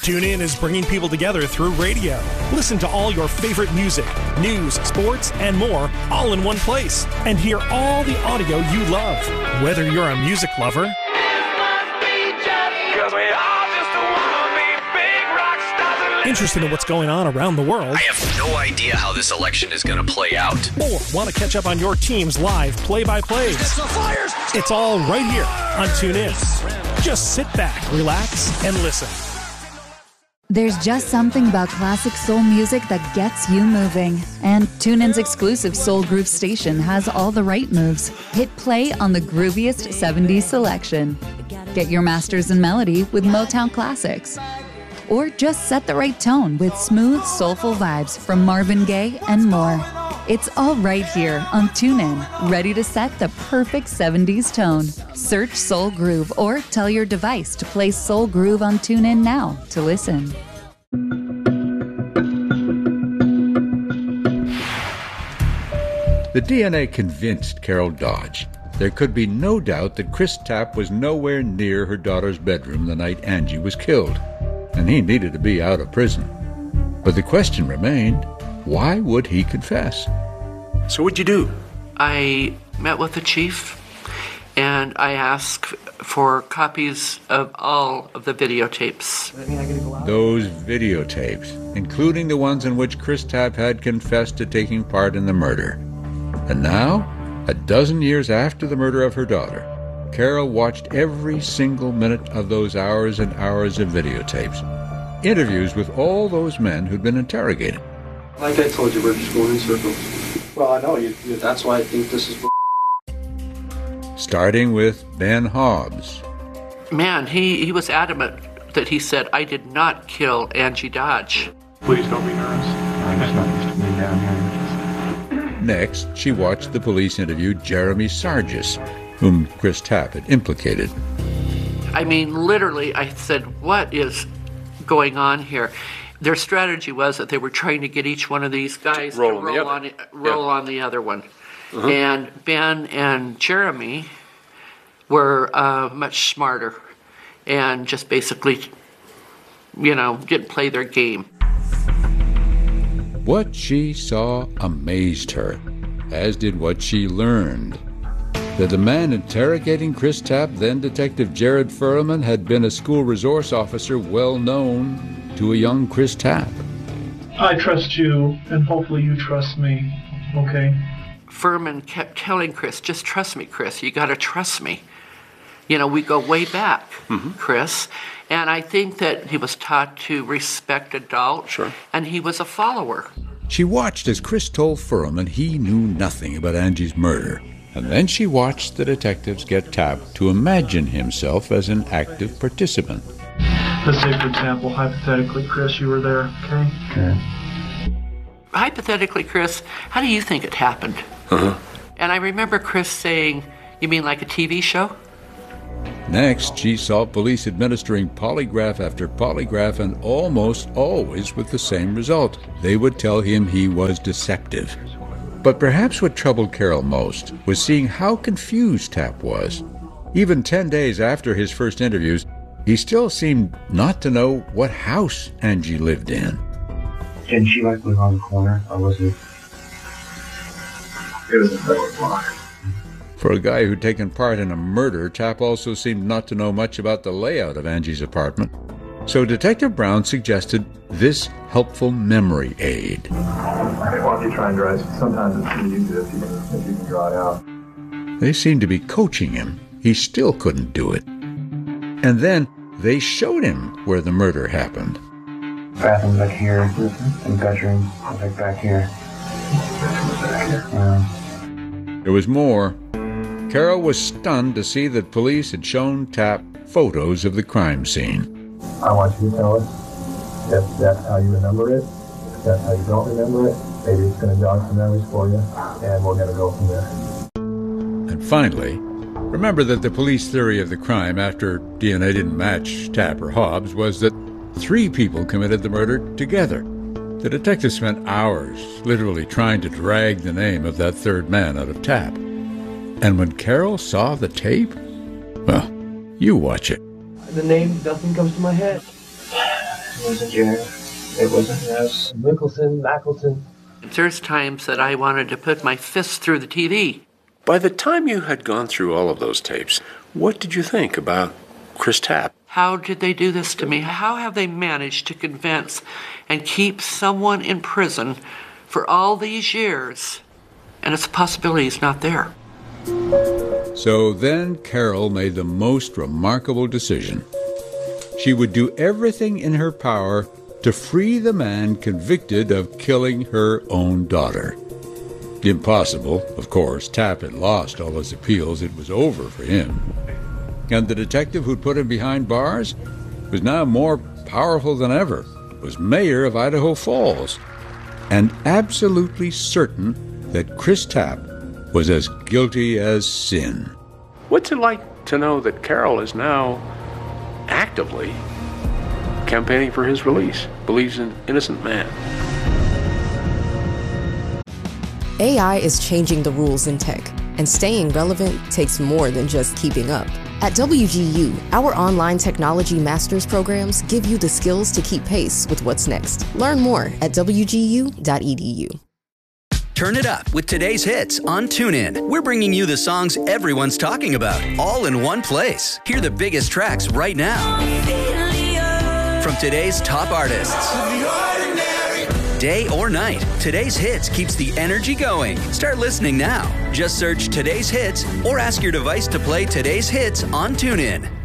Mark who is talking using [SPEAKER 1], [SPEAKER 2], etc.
[SPEAKER 1] TuneIn is bringing people together through radio. Listen to all your favorite music, news, sports, and more all in one place. And hear all the audio you love. Whether you're a music lover interested in what's going on around the world,
[SPEAKER 2] I have no idea how this election is going to play out,
[SPEAKER 1] or want to catch up on your team's live play-by-plays, it's all right here on TuneIn. Just sit back, relax, and listen.
[SPEAKER 3] There's just something about classic soul music that gets you moving. And TuneIn's exclusive Soul Groove station has all the right moves. Hit play on the grooviest 70s selection. Get your masters in melody with Motown classics. Or just set the right tone with smooth, soulful vibes from Marvin Gaye and more. It's all right here on TuneIn, ready to set the perfect 70s tone. Search Soul Groove or tell your device to play Soul Groove on TuneIn now to listen.
[SPEAKER 4] The DNA convinced Carol Dodge. There could be no doubt that Chris Tapp was nowhere near her daughter's bedroom the night Angie was killed, and he needed to be out of prison. But the question remained, why would he confess?
[SPEAKER 5] So what'd you do?
[SPEAKER 6] I met with the chief, and I asked for copies of all of the videotapes.
[SPEAKER 4] Those videotapes, including the ones in which Chris Tapp had confessed to taking part in the murder. And now, a dozen years after the murder of her daughter, Carol watched every single minute of those hours and hours of videotapes. Interviews with all those men who'd been interrogated.
[SPEAKER 7] Like I told you, we're just going in circles. Well, I know, that's why I think this is...
[SPEAKER 4] Starting with Ben Hobbs.
[SPEAKER 6] Man, he was adamant that he said, I did not kill Angie Dodge.
[SPEAKER 7] Please don't be nervous. I'm just not used to being down here.
[SPEAKER 4] Next, she watched the police interview Jeremy Sargis, whom Chris Tapp had implicated.
[SPEAKER 6] I mean, literally, I said, what is going on here? Their strategy was that they were trying to get each one of these guys to roll on the other one. Uh-huh. And Ben and Jeremy were much smarter and just basically, didn't play their game.
[SPEAKER 4] What she saw amazed her, as did what she learned. That the man interrogating Chris Tapp, then Detective Jared Furman, had been a school resource officer well known to a young Chris Tapp.
[SPEAKER 8] I trust you, and hopefully you trust me, okay?
[SPEAKER 6] Furman kept telling Chris, just trust me, Chris, you gotta trust me. We go way back, Chris. And I think that he was taught to respect adults, sure. And he was a follower.
[SPEAKER 4] She watched as Chris told Furman he knew nothing about Angie's murder. And then she watched the detectives get Tapp to imagine himself as an active participant.
[SPEAKER 8] Let's say, for example, hypothetically, Chris, you were there, okay?
[SPEAKER 4] Okay.
[SPEAKER 6] Hypothetically, Chris, how do you think it happened? Uh-huh. And I remember Chris saying, you mean like a TV show?
[SPEAKER 4] Next, she saw police administering polygraph after polygraph, and almost always with the same result. They would tell him he was deceptive. But perhaps what troubled Carol most was seeing how confused Tapp was. Even 10 days after his first interviews, he still seemed not to know what house Angie lived in.
[SPEAKER 7] Didn't she live on the corner, or was it? It was a third block.
[SPEAKER 4] For a guy who'd taken part in a murder, Tapp also seemed not to know much about the layout of Angie's apartment. So Detective Brown suggested this helpful memory aid.
[SPEAKER 7] Why don't you try and drive? Sometimes it's pretty easy if you can draw it out.
[SPEAKER 4] They seemed to be coaching him. He still couldn't do it. And then they showed him where the murder happened.
[SPEAKER 7] Bathroom back here, and bedroom like back here.
[SPEAKER 4] There was more. Carol was stunned to see that police had shown Tapp photos of the crime scene.
[SPEAKER 7] I want you to tell us if that's how you remember it, if that's how you don't remember it. Maybe it's going to jog some memories for you, and we're going to go from there.
[SPEAKER 4] And finally, remember that the police theory of the crime after DNA didn't match Tapp or Hobbs was that 3 people committed the murder together. The detectives spent hours literally trying to drag the name of that third man out of Tapp. And when Carol saw the tape, well, you watch it.
[SPEAKER 9] The name, nothing comes to my head.
[SPEAKER 7] It wasn't Jenner. It wasn't Ness. Mackleton.
[SPEAKER 6] There's times that I wanted to put my fist through the TV.
[SPEAKER 5] By the time you had gone through all of those tapes, what did you think about Chris Tapp?
[SPEAKER 6] How did they do this to me? How have they managed to convince and keep someone in prison for all these years, and it's a possibility he's not there?
[SPEAKER 4] So then Carol made the most remarkable decision. She would do everything in her power to free the man convicted of killing her own daughter. Impossible, of course. Tapp had lost all his appeals. It was over for him. And the detective who'd put him behind bars was now more powerful than ever, was mayor of Idaho Falls, and absolutely certain that Chris Tapp was as guilty as sin.
[SPEAKER 5] What's it like to know that Carol is now actively campaigning for his release, believes in innocent man?
[SPEAKER 9] AI is changing the rules in tech, and staying relevant takes more than just keeping up. At WGU, our online technology master's programs give you the skills to keep pace with what's next. Learn more at wgu.edu.
[SPEAKER 10] Turn it up with today's hits on TuneIn. We're bringing you the songs everyone's talking about, all in one place. Hear the biggest tracks right now from today's top artists. Day or night, today's hits keeps the energy going. Start listening now. Just search today's hits or ask your device to play today's hits on TuneIn.